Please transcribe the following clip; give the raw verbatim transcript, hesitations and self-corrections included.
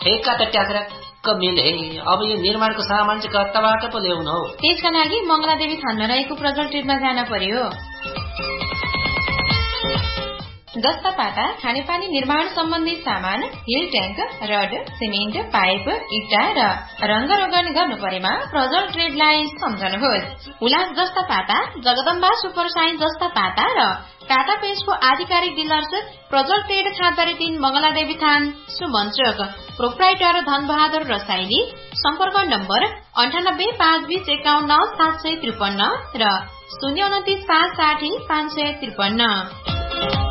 ठेक्का त ट्याक्राक्क मिले। अब यो निर्माणको सामान चाहिँ कताबाट पो ल्याउनु हो? त्यसका लागि मंगलादेवी थानमा रहेको प्रजल ट्रेडमा जान पर्यो। जस्ता पाता खानेपानी निर्माण सम्बन्धी सामान, hill tank, rod, cement, pipe, इट्टा र रंगरोगन गर्नु परेमा प्रजल ट्रेडलाई सम्झनुहोस्। उल्लास जस्ता पाता, जगदम्बा सुपर साइन्स जस्ता पाता र टाटा पेस्टको आधिकारिक डिलर्स प्रजल ट्रेड खाँदबारी तीन मंगलादेवी थान सुमञ्चक। प्रोप्राइटर धनबहादुर रसाइली। सम्पर्क नम्बर अन्ठानब्बे पाँच बीस एकाउन्न सात सय त्रिपन्न र शून्य उन्तिस पाँच साठी पाँच सय त्रिपन्न।